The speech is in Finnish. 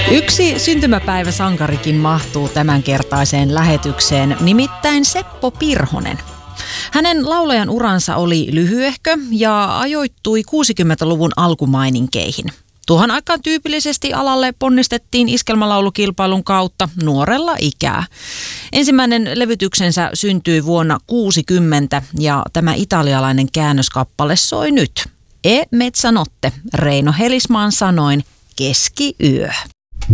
Yksi syntymäpäiväsankarikin mahtuu tämänkertaiseen lähetykseen, nimittäin Seppo Pirhonen. Hänen laulajan uransa oli lyhyehkö ja ajoittui 60-luvun alkumaininkeihin. Tuohon aikaan tyypillisesti alalle ponnistettiin iskelmälaulukilpailun kautta nuorella ikää. Ensimmäinen levytyksensä syntyi vuonna 1960 ja tämä italialainen käännöskappale soi nyt. E mezzanotte, Reino Helismaan sanoin, keskiyö.